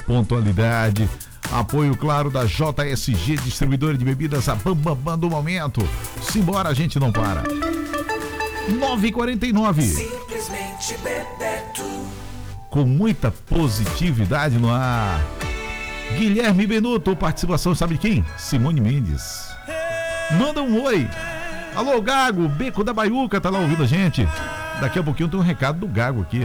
pontualidade. Apoio, claro, da JSG, distribuidora de bebidas, a bambambam do momento. Simbora, a gente não para. 9h49. Simplesmente Bebeto. Com muita positividade no ar. Guilherme Benuto, participação, sabe de quem? Simone Mendes. Manda um oi. Alô, Gago, Beco da Baiuca, tá lá ouvindo a gente. Daqui a pouquinho tem um recado do Gago aqui.